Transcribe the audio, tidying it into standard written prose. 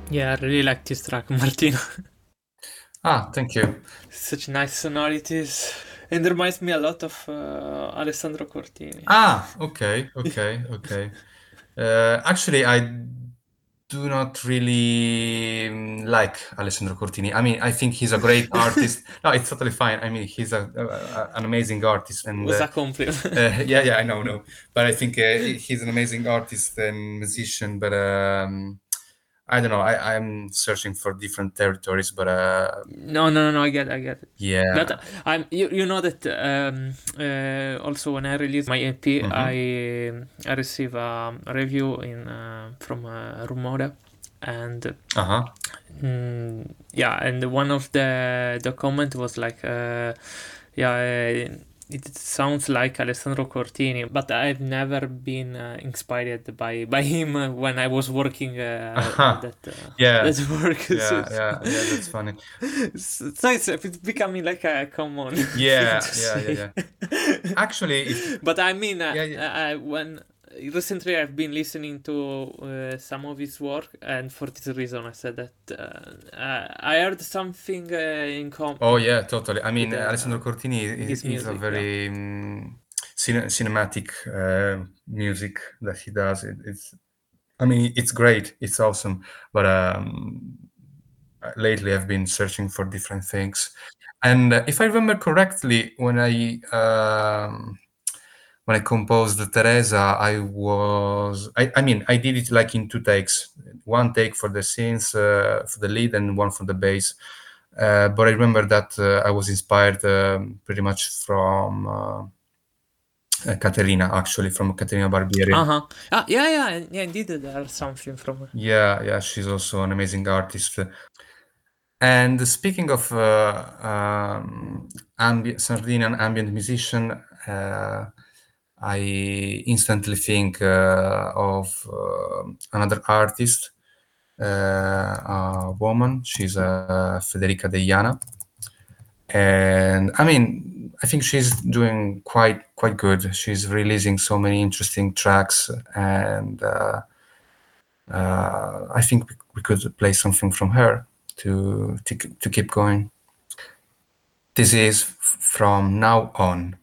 Yeah, I really like this track, Martino. Ah, thank you. Such nice sonorities. And reminds me a lot of Alessandro Cortini. Ah, okay, okay, okay. Actually, I do not really like Alessandro Cortini. I mean, I think he's a great artist. No, it's totally fine. I mean, he's an amazing artist, and Was a compliment. yeah, yeah, I know, no, but I think he's an amazing artist and musician. But I don't know. I'm searching for different territories, but No, I I get it. But yeah. you know that also when I release my EP, Hmm. I receive a review in from Rumore, and Uh-huh. yeah, and one of the comment was like, yeah, it sounds like Alessandro Cortini, but I've never been inspired by him when I was working Uh-huh. Yeah. that work. Yeah, yeah, yeah, that's funny. So it's becoming like a common thing Yeah, to yeah, yeah, say. yeah. Actually, if But I mean, yeah, yeah. when recently I've been listening to some of his work, and for this reason I said that I heard something in Oh common yeah, totally. I mean, with Alessandro Cortini his is a music. Yeah. very cinematic music that he does. It's, I mean, it's great. It's awesome. But lately, I've been searching for different things, and if I remember correctly, when I composed Teresa, I mean, I did it like in two takes. One take for the scenes, for the lead, and one for the bass. But I remember that I was inspired pretty much from Caterina, actually, from Caterina Uh Barbieri. huh. Yeah. Indeed, there's something from. Yeah, yeah, she's also an amazing artist. And speaking of Sardinian ambient musician, I instantly think of another artist, a woman. She's Federica Deiana, and I mean, I think she's doing quite good. She's releasing so many interesting tracks, and I think we could play something from her to keep going. This is from Now On.